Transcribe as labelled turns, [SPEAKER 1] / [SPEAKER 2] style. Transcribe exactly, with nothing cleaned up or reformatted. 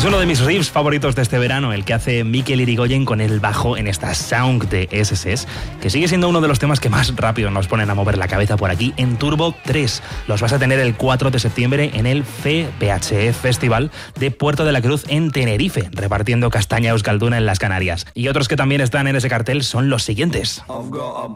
[SPEAKER 1] Es uno de mis riffs favoritos de este verano, el que hace Mikel Irigoyen con el bajo en esta Sound de S S S, que sigue siendo uno de los temas que más rápido nos ponen a mover la cabeza por aquí en Turbo tres. Los vas a tener el cuatro de septiembre en el F P H E Festival de Puerto de la Cruz en Tenerife, repartiendo castaña euskalduna en las Canarias. Y otros que también están en ese cartel son los siguientes.